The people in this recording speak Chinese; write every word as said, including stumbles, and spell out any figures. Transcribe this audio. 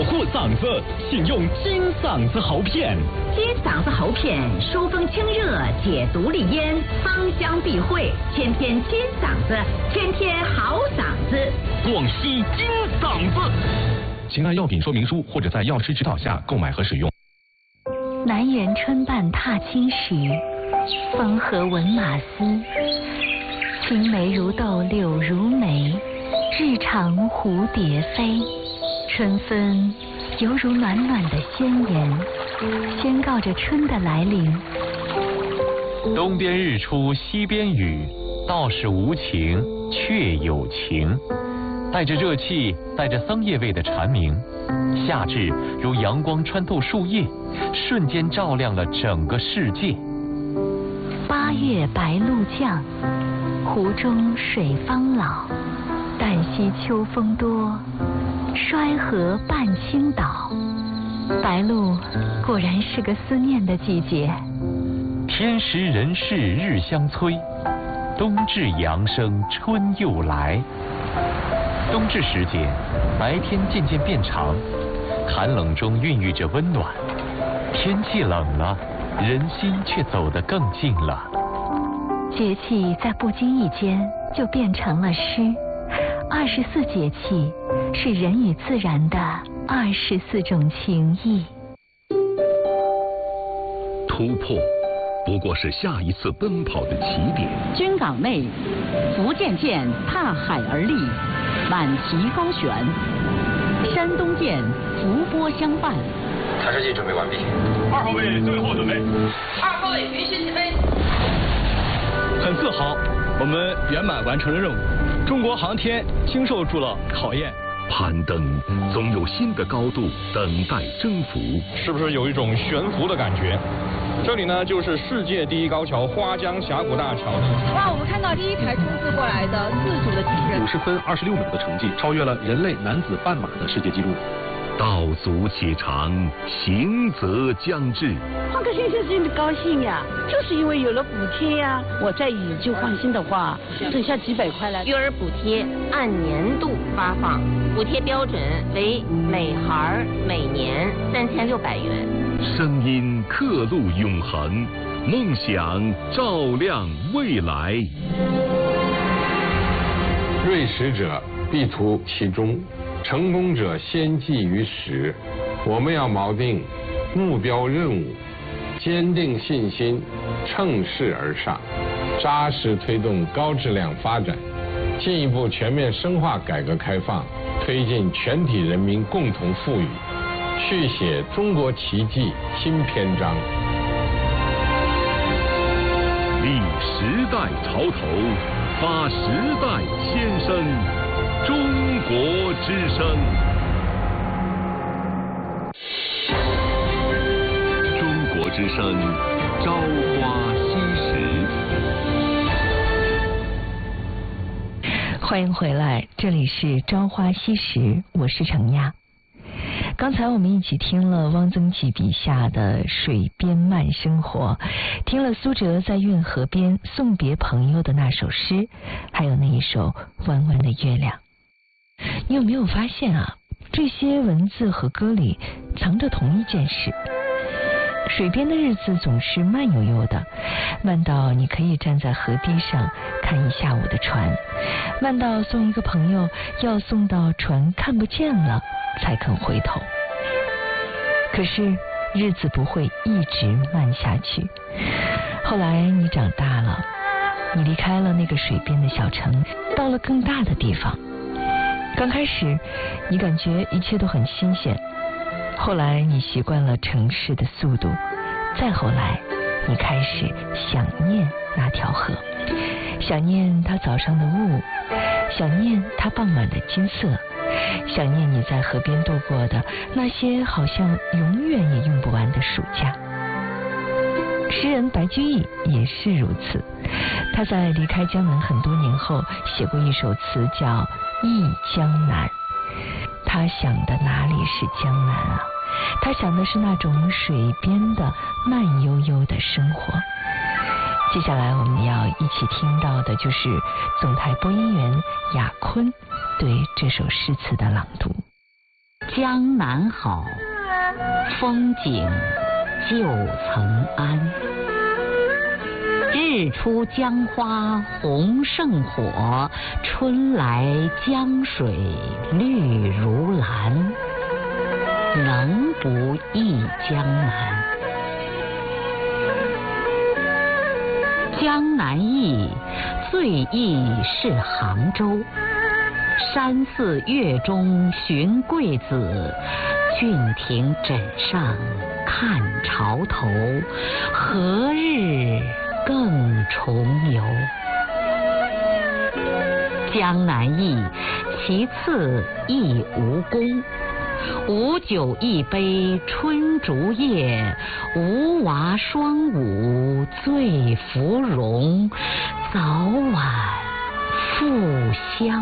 护嗓子，请用金嗓子喉片。 金嗓子喉片疏风清热，解毒利咽，芳香避秽，天天金嗓子，天天好嗓子。 广西金嗓子。请按药品说明书或者在药师指导下购买和使用。 南园春半踏青时，风和闻马嘶。青梅如豆柳如眉，日长蝴蝶飞。春分犹如暖暖的宣言，宣告着春的来临。 东边日出西边雨，道是无晴却有晴。带着热气，带着桑叶味的蝉鸣，夏至如阳光穿透树叶，瞬间照亮了整个世界。 八月白露降，湖中水方老。旦夕秋风多，衰河半倾倒。白露果然是个思念的季节。 天时人事日相催，冬至阳生春又来。冬至时节，白天渐渐变长，寒冷中孕育着温暖。天气冷了，人心却走得更近了。 节气在不经意间就变成了诗。二十四节气是人与自然的二十四种情谊。 突破不过是下一次奔跑的起点。 军港内，福建舰踏海而立，满旗高悬；山东舰伏波相伴。 抬射器准备完毕。 二号位最后准备。 二号位允许起飞。 很自豪，我们圆满完成了任务。中国航天经受住了考验。 攀登总有新的高度等待征服。 是不是有一种悬浮的感觉？这里呢，就是世界第一高桥花江峡谷大桥。 哇，我们看到第一台冲刺过来的自主的机器人， 五十分二十六秒的成绩，超越了人类男子半马的世界纪录。 道阻且长，行则将至。 换个先生真的高兴呀，就是因为有了补贴呀。我再以旧换新的话，省下几百块来。 育儿补贴按年度发放，补贴标准为每孩每年三千六百元。 声音刻录永恒，梦想照亮未来。 锐识者必图其中，成功者先记于始。我们要锚定目标任务，坚定信心，乘势而上，扎实推动高质量发展，进一步全面深化改革开放，推进全体人民共同富裕，续写中国奇迹新篇章。 立时代潮头，发时代先声，中国之声。中国之声，朝花夕拾。 欢迎回来，这里是朝花夕拾，我是程亚。刚才我们一起听了汪曾祺笔下的水边慢生活，听了苏辙在运河边送别朋友的那首诗，还有那一首弯弯的月亮。你有没有发现啊，这些文字和歌里藏着同一件事？水边的日子总是慢悠悠的，慢到你可以站在河堤上看一下午的船，慢到送一个朋友要送到船看不见了才肯回头。可是日子不会一直慢下去。后来你长大了，你离开了那个水边的小城，到了更大的地方。刚开始你感觉一切都很新鲜，后来你习惯了城市的速度，再后来你开始想念那条河，想念它早上的雾，想念它傍晚的金色，想念你在河边度过的那些好像永远也用不完的暑假。诗人白居易也是如此，他在离开江南很多年后写过一首词叫《忆江南》。他想的哪里是江南啊？他想的是那种水边的慢悠悠的生活。接下来我们要一起听到的就是总台播音员雅坤对这首诗词的朗读。 江南好，风景旧曾谙。日出江花红胜火，春来江水绿如蓝。能不忆江南？江南忆，最忆是杭州。山寺月中寻桂子，郡亭枕上看潮头。何日更重游？江南忆，其次忆吴宫。无酒一杯春竹叶，无娃双舞醉芙蓉。早晚复相